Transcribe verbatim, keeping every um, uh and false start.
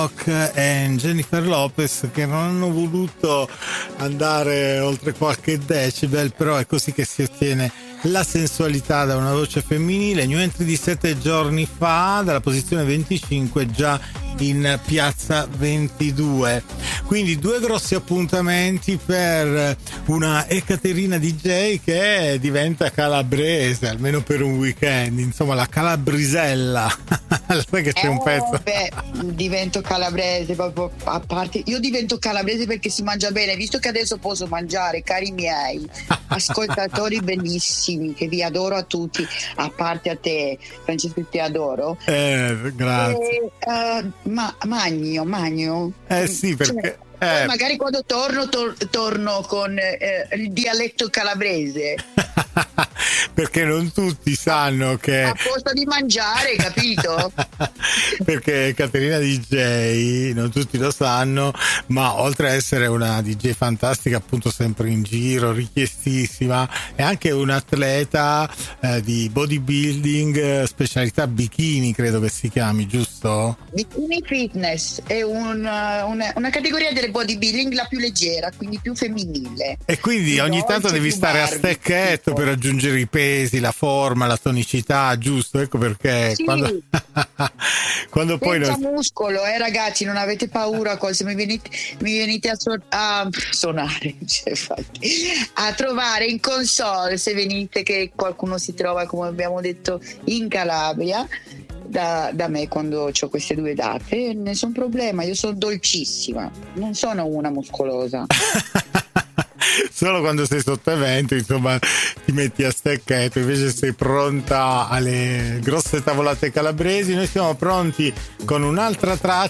e Jennifer Lopez, che non hanno voluto andare oltre qualche decibel, però è così che si ottiene la sensualità da una voce femminile. New entry di sette giorni fa, dalla posizione venticinque già in piazza ventidue. Quindi due grossi appuntamenti per una Ekaterina D J che diventa calabrese, almeno per un weekend, insomma la calabrisella. Sai che c'è eh, un pezzo? Beh, divento calabrese proprio, a parte, io divento calabrese perché si mangia bene, visto che adesso posso mangiare, cari miei ascoltatori bellissimi, che vi adoro a tutti, a parte a te Francesco, ti adoro. Eh, grazie. E, uh, ma magno, magno. Eh sì, perché... Cioè, Eh. magari quando torno tor- torno con eh, il dialetto calabrese. Perché non tutti sanno che a posto di mangiare, capito? Perché Caterina D J non tutti lo sanno, ma oltre a essere una D J fantastica, appunto sempre in giro, richiestissima, è anche un'atleta eh, di bodybuilding, specialità bikini, credo che si chiami, giusto? Bikini fitness è un, una, una categoria del bodybuilding la più leggera, quindi più femminile. E quindi ogni dolce, tanto devi stare Barbie, a stecchetto tipo. Per raggiungere i pesi, la forma, la tonicità, giusto? Ecco perché sì. quando, quando poi senza non... muscolo, eh ragazzi, non avete paura se mi venite, mi venite a, so, a suonare, cioè, a trovare in console, se venite, che qualcuno si trova, come abbiamo detto, in Calabria. Da, da me quando ho queste due date, nessun problema, io sono dolcissima, non sono una muscolosa. Solo quando sei sotto evento, insomma, ti metti a stecchetto, invece sei pronta alle grosse tavolate calabresi. Noi siamo pronti con un'altra traccia